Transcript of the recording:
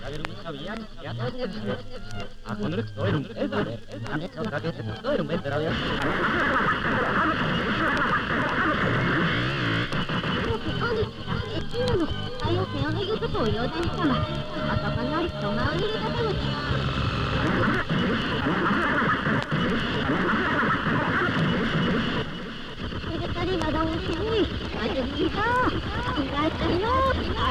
sabía que a todos les digo. A cuando le estoy un peso, a mí se otra vez estoy un peso, pero yo. 中の海洋線を巡ることを要人したま、赤かなりと回りる方のそれからまだおしに、あとにいた、いらっしゃいよ、あ